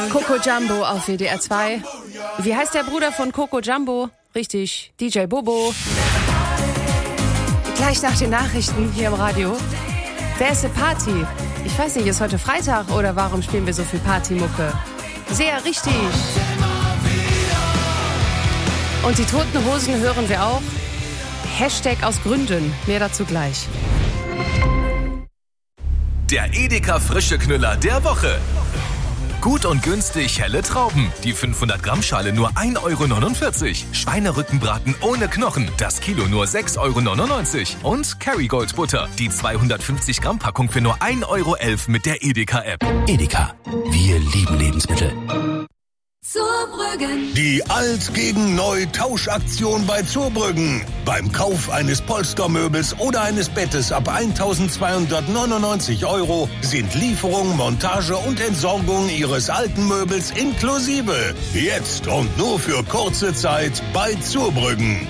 Coco Jumbo auf WDR 2. Wie heißt der Bruder von Coco Jumbo? Richtig, DJ Bobo. Gleich nach den Nachrichten hier im Radio. Wer ist eine Party? Ich weiß nicht, ist heute Freitag oder warum spielen wir so viel Partymucke? Sehr richtig. Und die Toten Hosen hören wir auch. Hashtag aus Gründen. Mehr dazu gleich. Der Edeka frische Knüller der Woche. Gut und günstig helle Trauben. Die 500 Gramm Schale nur 1,49 €. Schweinerückenbraten ohne Knochen. Das Kilo nur 6,99 €. Und Kerrygold Butter. Die 250 Gramm Packung für nur 1,11 € mit der Edeka App. Edeka. Wir lieben Lebensmittel. Zurbrüggen. Die Alt gegen Neu Tauschaktion bei Zurbrüggen. Beim Kauf eines Polstermöbels oder eines Bettes ab 1.299 € sind Lieferung, Montage und Entsorgung Ihres alten Möbels inklusive. Jetzt und nur für kurze Zeit bei Zurbrüggen.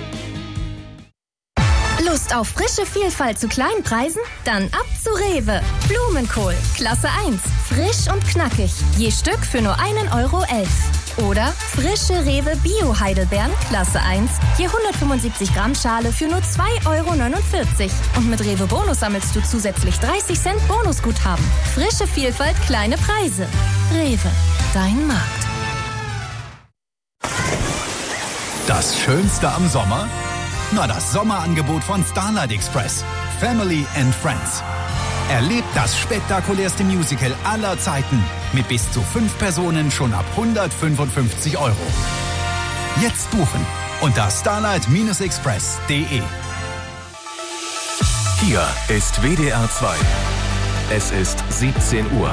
Lust auf frische Vielfalt zu kleinen Preisen? Dann ab zu Rewe. Blumenkohl, Klasse 1. Frisch und knackig. Je Stück für nur 1,11 €. Oder frische Rewe Bio-Heidelbeeren, Klasse 1. Je 175 Gramm Schale für nur 2,49 €. Und mit Rewe Bonus sammelst du zusätzlich 30 Cent Bonusguthaben. Frische Vielfalt, kleine Preise. Rewe, dein Markt. Das Schönste am Sommer? Na, das Sommerangebot von Starlight Express. Family and Friends. Erlebt das spektakulärste Musical aller Zeiten mit bis zu 5 Personen schon ab 155 €. Jetzt buchen unter starlight-express.de. Hier ist WDR 2. Es ist 17 Uhr.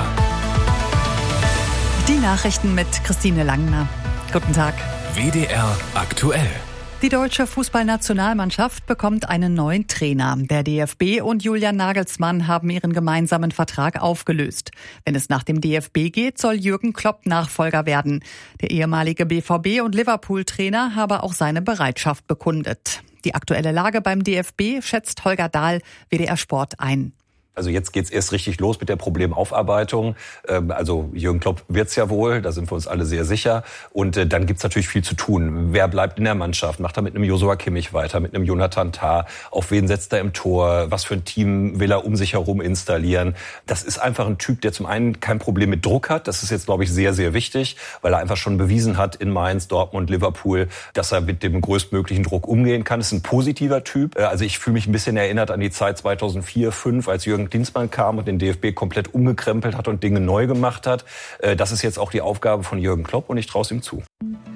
Die Nachrichten mit Christine Langner. Guten Tag. WDR aktuell. Die deutsche Fußballnationalmannschaft bekommt einen neuen Trainer. Der DFB und Julian Nagelsmann haben ihren gemeinsamen Vertrag aufgelöst. Wenn es nach dem DFB geht, soll Jürgen Klopp Nachfolger werden. Der ehemalige BVB- und Liverpool-Trainer habe auch seine Bereitschaft bekundet. Die aktuelle Lage beim DFB schätzt Holger Dahl, WDR Sport, ein. Also jetzt geht's erst richtig los mit der Problemaufarbeitung. Also Jürgen Klopp wird's ja wohl, da sind wir uns alle sehr sicher. Und dann gibt's natürlich viel zu tun. Wer bleibt in der Mannschaft? Macht er mit einem Joshua Kimmich weiter, mit einem Jonathan Tah? Auf wen setzt er im Tor? Was für ein Team will er um sich herum installieren? Das ist einfach ein Typ, der zum einen kein Problem mit Druck hat. Das ist jetzt, glaube ich, sehr, sehr wichtig, weil er einfach schon bewiesen hat in Mainz, Dortmund, Liverpool, dass er mit dem größtmöglichen Druck umgehen kann. Das ist ein positiver Typ. Also ich fühle mich ein bisschen erinnert an die Zeit 2004, 2005, als Jürgen Klinsmann kam und den DFB komplett umgekrempelt hat und Dinge neu gemacht hat. Das ist jetzt auch die Aufgabe von Jürgen Klopp und ich traue es ihm zu.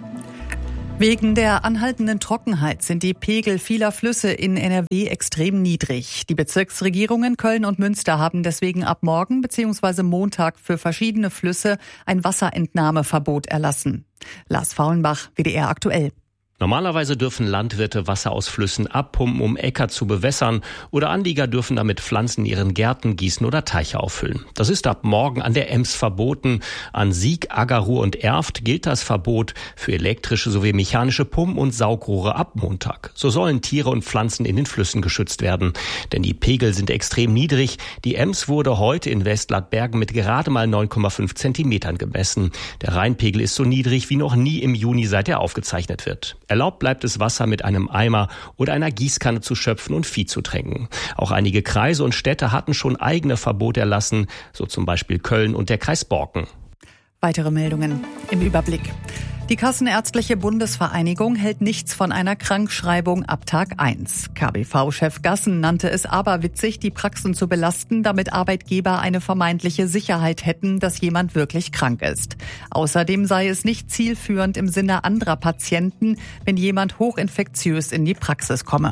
Wegen der anhaltenden Trockenheit sind die Pegel vieler Flüsse in NRW extrem niedrig. Die Bezirksregierungen Köln und Münster haben deswegen ab morgen bzw. Montag für verschiedene Flüsse ein Wasserentnahmeverbot erlassen. Lars Faulenbach, WDR aktuell. Normalerweise dürfen Landwirte Wasser aus Flüssen abpumpen, um Äcker zu bewässern, oder Anlieger dürfen damit Pflanzen in ihren Gärten gießen oder Teiche auffüllen. Das ist ab morgen an der Ems verboten. An Sieg, Aggerruhr und Erft gilt das Verbot für elektrische sowie mechanische Pumpen und Saugrohre ab Montag. So sollen Tiere und Pflanzen in den Flüssen geschützt werden. Denn die Pegel sind extrem niedrig. Die Ems wurde heute in Westladbergen mit gerade mal 9,5 Zentimetern gemessen. Der Rheinpegel ist so niedrig wie noch nie im Juni, seit er aufgezeichnet wird. Erlaubt bleibt es, Wasser mit einem Eimer oder einer Gießkanne zu schöpfen und Vieh zu tränken. Auch einige Kreise und Städte hatten schon eigene Verbote erlassen, so zum Beispiel Köln und der Kreis Borken. Weitere Meldungen im Überblick. Die Kassenärztliche Bundesvereinigung hält nichts von einer Krankschreibung ab Tag 1. KBV-Chef Gassen nannte es aberwitzig, die Praxen zu belasten, damit Arbeitgeber eine vermeintliche Sicherheit hätten, dass jemand wirklich krank ist. Außerdem sei es nicht zielführend im Sinne anderer Patienten, wenn jemand hochinfektiös in die Praxis komme.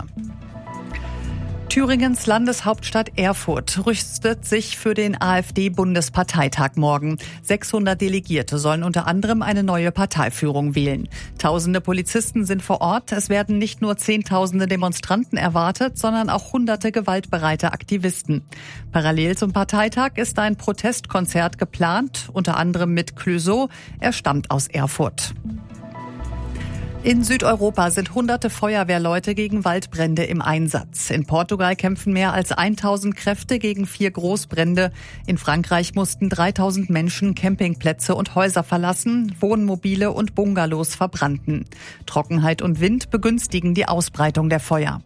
Thüringens Landeshauptstadt Erfurt rüstet sich für den AfD-Bundesparteitag morgen. 600 Delegierte sollen unter anderem eine neue Parteiführung wählen. Tausende Polizisten sind vor Ort. Es werden nicht nur Zehntausende Demonstranten erwartet, sondern auch hunderte gewaltbereite Aktivisten. Parallel zum Parteitag ist ein Protestkonzert geplant, unter anderem mit Clouseau. Er stammt aus Erfurt. In Südeuropa sind hunderte Feuerwehrleute gegen Waldbrände im Einsatz. In Portugal kämpfen mehr als 1000 Kräfte gegen 4 Großbrände. In Frankreich mussten 3000 Menschen Campingplätze und Häuser verlassen. Wohnmobile und Bungalows verbrannten. Trockenheit und Wind begünstigen die Ausbreitung der Feuer.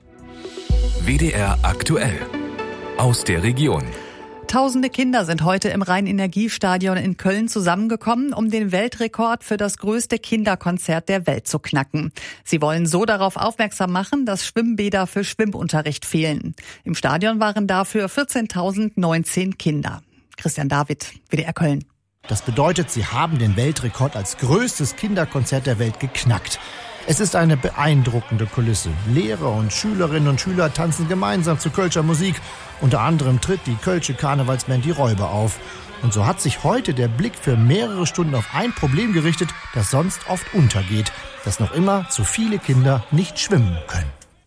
WDR aktuell. Aus der Region. Tausende Kinder sind heute im Rhein-Energiestadion in Köln zusammengekommen, um den Weltrekord für das größte Kinderkonzert der Welt zu knacken. Sie wollen so darauf aufmerksam machen, dass Schwimmbäder für Schwimmunterricht fehlen. Im Stadion waren dafür 14.019 Kinder. Christian David, WDR Köln. Das bedeutet, sie haben den Weltrekord als größtes Kinderkonzert der Welt geknackt. Es ist eine beeindruckende Kulisse. Lehrer und Schülerinnen und Schüler tanzen gemeinsam zu Kölscher Musik. Unter anderem tritt die Kölsche Karnevalsband Die Räuber auf. Und so hat sich heute der Blick für mehrere Stunden auf ein Problem gerichtet, das sonst oft untergeht. Dass noch immer zu viele Kinder nicht schwimmen können.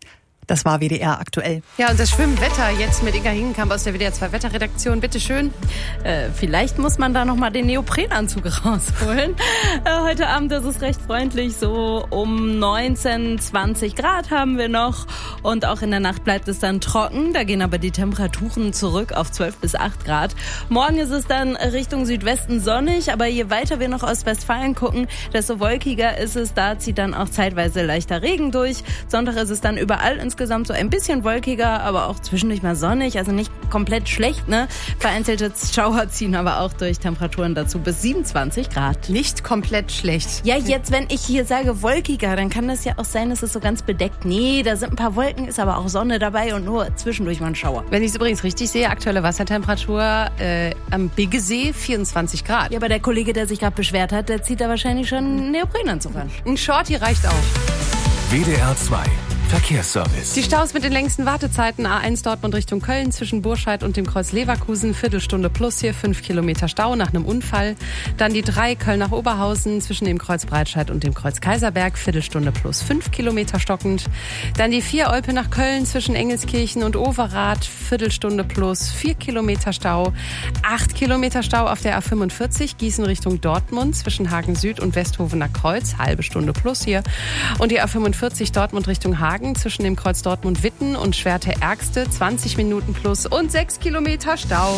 Das war WDR aktuell. Ja, und das Schwimmwetter jetzt mit Inga Hingenkamp aus der WDR 2 Wetterredaktion. Bitte schön. Vielleicht muss man da noch mal den Neoprenanzug rausholen. Heute Abend ist es recht freundlich. So um 19, 20 Grad haben wir noch. Und auch in der Nacht bleibt es dann trocken. Da gehen aber die Temperaturen zurück auf 12 bis 8 Grad. Morgen ist es dann Richtung Südwesten sonnig. Aber je weiter wir noch Ostwestfalen gucken, desto wolkiger ist es. Da zieht dann auch zeitweise leichter Regen durch. Sonntag ist es dann überall insgesamt so ein bisschen wolkiger, aber auch zwischendurch mal sonnig, also nicht komplett schlecht, ne? Vereinzelte Schauer ziehen aber auch durch, Temperaturen dazu bis 27 Grad. Nicht komplett schlecht. Ja, jetzt, wenn ich hier sage wolkiger, dann kann das ja auch sein, dass es so ganz bedeckt. Nee, da sind ein paar Wolken, ist aber auch Sonne dabei und nur zwischendurch mal ein Schauer. Wenn ich es übrigens richtig sehe, aktuelle Wassertemperatur am Biggesee 24 Grad. Ja, aber der Kollege, der sich gerade beschwert hat, der zieht da wahrscheinlich schon einen Neoprenanzug an. Ein Shorty reicht auch. WDR 2 Verkehrsservice. Die Staus mit den längsten Wartezeiten: A1 Dortmund Richtung Köln zwischen Burscheid und dem Kreuz Leverkusen, Viertelstunde plus hier, 5 Kilometer Stau nach einem Unfall. Dann die 3 Köln nach Oberhausen zwischen dem Kreuz Breitscheid und dem Kreuz Kaiserberg, Viertelstunde plus 5 Kilometer stockend. Dann die 4 Olpe nach Köln zwischen Engelskirchen und Overath, Viertelstunde plus 4 Kilometer Stau. 8 Kilometer Stau auf der A45 Gießen Richtung Dortmund zwischen Hagen Süd und Westhofener Kreuz, halbe Stunde plus hier. Und die A45 Dortmund Richtung Hagen zwischen dem Kreuz Dortmund-Witten und Schwerte-Ärgste, 20 Minuten plus und 6 Kilometer Stau.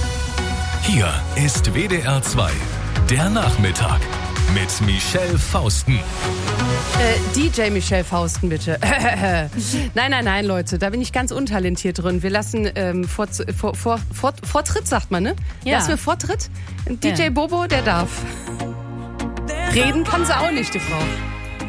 Hier ist WDR 2, der Nachmittag mit Michelle Fausten. DJ Michelle Fausten, bitte. Nein, Leute, da bin ich ganz untalentiert drin. Wir lassen Vortritt, sagt man, ne? Ja. Lassen wir Vortritt. DJ Bobo, der darf. Reden kann sie auch nicht, die Frau.